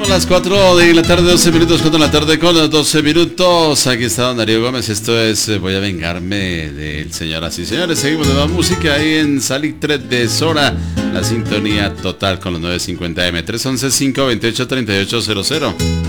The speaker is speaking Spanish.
Son las 4 de la tarde, 12 minutos, 4 de la tarde con los 12 minutos. Aquí está don Darío Gómez. Esto es Voy a vengarme del señor. Así, señores, seguimos de más música ahí en Salic 3 de Sora. La sintonía total con los 950M. 311-528-3800.